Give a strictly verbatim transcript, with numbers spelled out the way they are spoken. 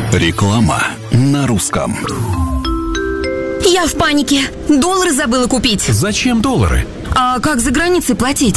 Реклама на русском. Я в панике. Доллары забыла купить. Зачем доллары? А как за границей платить?